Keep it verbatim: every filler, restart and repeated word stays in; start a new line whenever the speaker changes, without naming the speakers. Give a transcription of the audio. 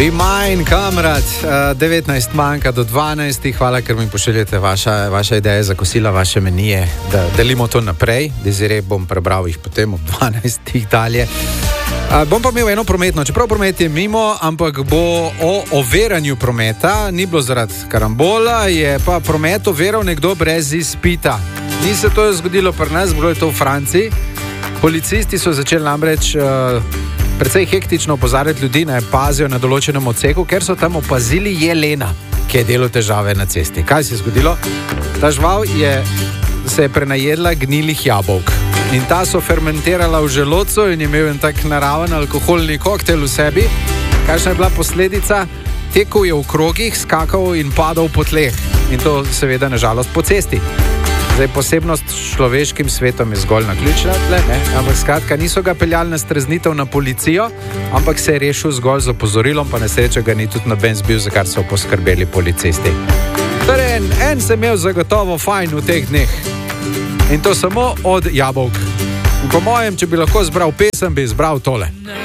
Be mine, kamrat, devetnajst manjka do dvanajst. Hvala, ker mi pošiljate vaša, vaše ideje za kosila, vaše menije, da delimo to naprej. Dezire bom prebral jih potem ob dvanajstih dalje. Uh, bom pa imel eno prometno, čeprav promet je mimo, ampak bo o overanju prometa. Ni bilo zaradi karambola, je pa promet overal nekdo brez izpita. Ni se to zgodilo pri nas, bilo je to v Franciji. Policisti so začeli namreč uh, precej hektično opozarjati ljudi, naj pazijo na določenem odseku, ker so tam opazili jelena, ki je delal težave na cesti. Kaj se je zgodilo? Ta žival je, se je prenajedla gnilih jabolk. In ta so fermentirala v želodcu in je imel en tak naraven alkoholni koktejl v sebi. Kakšna je bila posledica? Tekel je v krogih, skakal in padal po tleh. In to seveda nažalost po cesti. Zdaj, posebnost s človeškim svetom je zgolj naključna tle, ne? Ampak skratka, niso ga peljali na streznitev na policijo, ampak se je rešil zgolj z opozorilom, pa nesreča ga ni tudi noben zbil, za kar so poskrbeli policisti. Torej, en, en se imel zagotovo fajn v teh dneh. In to samo od jabolk. In po mojem, če bi lahko zbral pesem, bi izbral tole.